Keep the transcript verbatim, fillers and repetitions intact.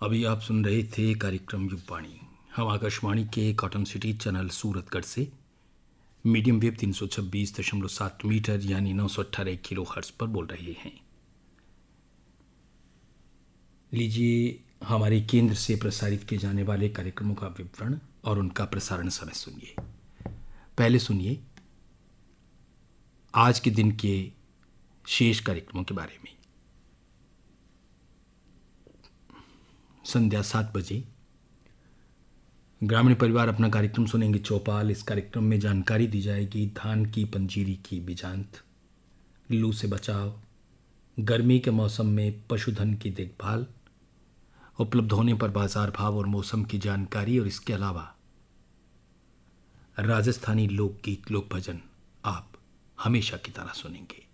अभी आप सुन रहे थे कार्यक्रम युगवाणी। हम आकाशवाणी के कॉटन सिटी चैनल सूरतगढ़ से मीडियम वेव तीन सौ छब्बीस दशमलव सात मीटर यानी नौ सौ अट्ठारह किलो हर्ट्ज पर बोल रहे हैं। लीजिए हमारे केंद्र से प्रसारित किए जाने वाले कार्यक्रमों का विवरण और उनका प्रसारण समय सुनिए। पहले सुनिए आज के दिन के शेष कार्यक्रमों के बारे में। संध्या सात बजे ग्रामीण परिवार अपना कार्यक्रम सुनेंगे चौपाल। इस कार्यक्रम में जानकारी दी जाएगी धान की पंजीरी की बिजांत, लू से बचाव, गर्मी के मौसम में पशुधन की देखभाल, उपलब्ध होने पर बाजार भाव और मौसम की जानकारी, और इसके अलावा राजस्थानी लोकगीत लोक भजन आप हमेशा की तरह सुनेंगे।